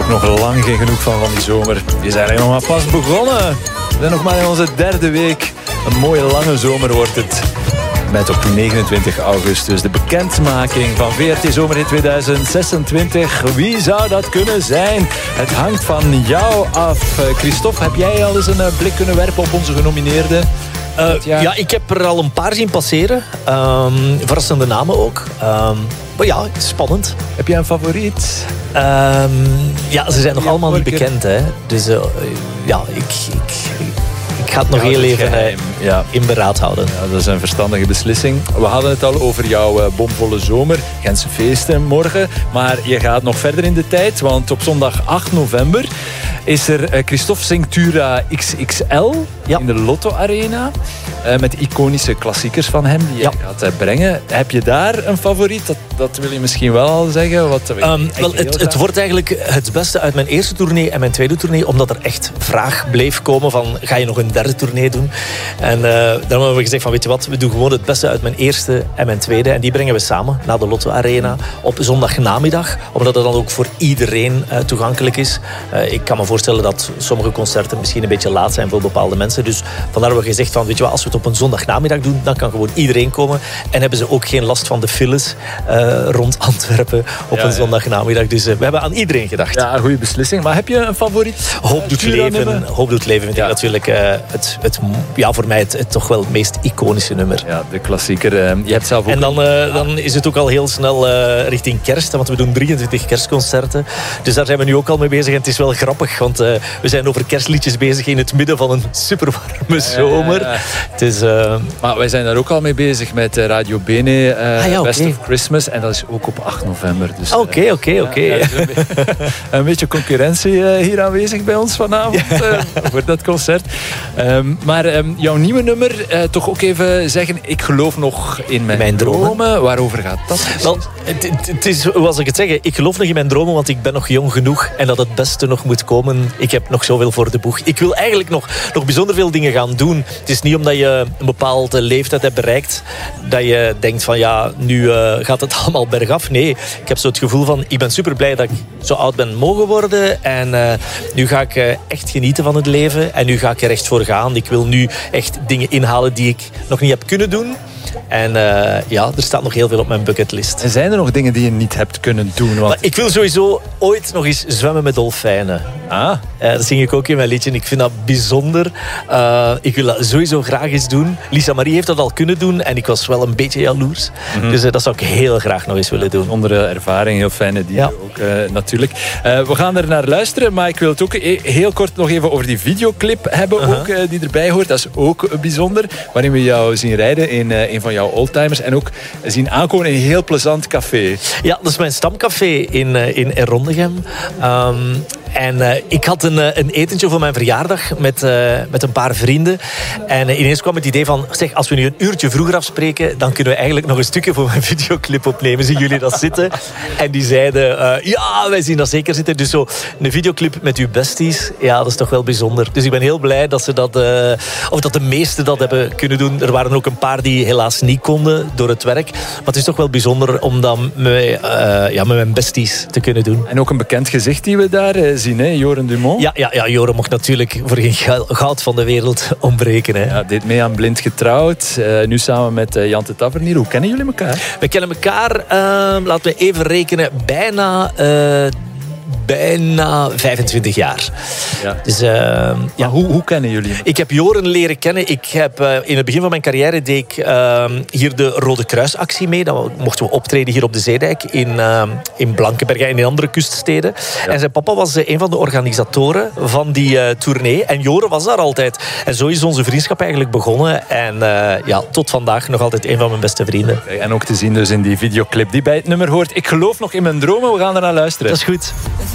ook nog lang geen genoeg van die zomer. Die is eigenlijk nog maar pas begonnen. We zijn nog maar in onze derde week. Een mooie lange zomer wordt het. Met op 29 augustus de bekendmaking van VRT Zomerhit 2026. Wie zou dat kunnen zijn? Het hangt van jou af. Christophe, heb jij al eens een blik kunnen werpen op onze genomineerden? Ja, ik heb er al een paar zien passeren. Verrassende namen ook. Maar ja, spannend. Heb jij een favoriet? Ja, ze zijn nog allemaal niet bekend. Hè. Dus ja, ik ga het nog heel even in beraad houden. Ja, dat is een verstandige beslissing. We hadden het al over jouw bomvolle zomer. Gentse feesten morgen. Maar je gaat nog verder in de tijd. Want op zondag 8 november is er Christophe Cinctura XXL in de Lotto Arena. Met de iconische klassiekers van hem die je gaat brengen. Heb je daar een favoriet? Dat wil je misschien wel al zeggen. Het wordt eigenlijk het beste uit mijn eerste tournee en mijn tweede tournee. Omdat er echt vraag bleef komen van, ga je nog een derde tournee doen? En dan hebben we gezegd van, weet je wat, we doen gewoon het beste uit mijn eerste en mijn tweede. En die brengen we samen naar de Lotto Arena op zondagnamiddag. Omdat het dan ook voor iedereen toegankelijk is. Ik kan me voorstellen dat sommige concerten misschien een beetje laat zijn voor bepaalde mensen. Dus vandaar hebben we gezegd van, weet je wat, als we het op een zondagnamiddag doen, dan kan gewoon iedereen komen. En hebben ze ook geen last van de files rond Antwerpen op een zondagnamiddag. Dus we hebben aan iedereen gedacht. Ja, een goede beslissing. Maar heb je een favoriet? Hoop doet leven. Hoop doet leven vind ik natuurlijk voor mij het toch wel het meest iconische nummer. Ja, de klassieker. Je hebt zelf ook... En dan is het ook al heel snel richting kerst. Want we doen 23 kerstconcerten. Dus daar zijn we nu ook al mee bezig. En het is wel grappig, want we zijn over kerstliedjes bezig in het midden van een superwarme zomer. Maar wij zijn daar ook al mee bezig met Radio Bene, Best of Christmas. En dat is ook op 8 november. Dus, Oké. Een beetje concurrentie hier aanwezig bij ons vanavond voor dat concert. Maar jouw nieuwe nummer, toch ook even zeggen, ik geloof nog in mijn dromen. Waarover gaat dat? Wel, het is, zoals ik het zeg, ik geloof nog in mijn dromen, want ik ben nog jong genoeg en dat het beste nog moet komen. Ik heb nog zoveel voor de boeg. Ik wil eigenlijk nog bijzonder veel dingen gaan doen. Het is niet omdat je een bepaalde leeftijd hebt bereikt dat je denkt van ja, nu gaat het allemaal bergaf. Nee, ik heb zo het gevoel van, ik ben super blij dat ik zo oud ben mogen worden en nu ga ik echt genieten van het leven en nu ga ik er echt voor gaan. Ik wil nu echt dingen inhalen die ik nog niet heb kunnen doen. En er staat nog heel veel op mijn bucketlist. En zijn er nog dingen die je niet hebt kunnen doen? Want... Ik wil sowieso ooit nog eens zwemmen met dolfijnen. Dat zing ik ook in mijn liedje. Ik vind dat bijzonder. Ik wil dat sowieso graag eens doen. Lisa Marie heeft dat al kunnen doen. En ik was wel een beetje jaloers. Dus dat zou ik heel graag nog eens willen doen. Onder ervaring, heel fijne dieren ook natuurlijk. We gaan er naar luisteren. Maar ik wil het ook heel kort nog even over die videoclip hebben. Ook, die erbij hoort. Dat is ook bijzonder. Waarin we jou zien rijden in een van jouw oldtimers. En ook zien aankomen in een heel plezant café. Ja, dat is mijn stamcafé in Rondegem. En ik had een etentje voor mijn verjaardag met een paar vrienden. En ineens kwam het idee van, zeg, als we nu een uurtje vroeger afspreken, dan kunnen we eigenlijk nog een stukje voor mijn videoclip opnemen. Zien jullie dat zitten? En die zeiden, ja, wij zien dat zeker zitten. Dus zo een videoclip met uw besties, ja, dat is toch wel bijzonder. Dus ik ben heel blij dat ze dat, of dat de meesten dat hebben kunnen doen. Er waren ook een paar die helaas niet konden door het werk. Maar het is toch wel bijzonder om dat met mijn besties te kunnen doen. En ook een bekend gezicht die we daar zien, hè? Joren Dumont. Ja, Joren mocht natuurlijk voor geen goud van de wereld ontbreken. Hè. Ja, deed mee aan Blind Getrouwd. Nu samen met Jante Tavernier. Hoe kennen jullie elkaar? We kennen elkaar, laten we even rekenen, bijna 25 jaar. Ja. Dus, hoe kennen jullie hem? Ik heb Joren leren kennen. Ik heb, in het begin van mijn carrière deed ik hier de Rode Kruisactie mee. Dan mochten we optreden hier op de Zeedijk in Blankenberg en in andere kuststeden. Ja. En zijn papa was een van de organisatoren van die tournee. En Joren was daar altijd. En zo is onze vriendschap eigenlijk begonnen. En tot vandaag nog altijd een van mijn beste vrienden. En ook te zien dus in die videoclip die bij het nummer hoort. Ik geloof nog in mijn dromen. We gaan er naar luisteren. Dat is goed.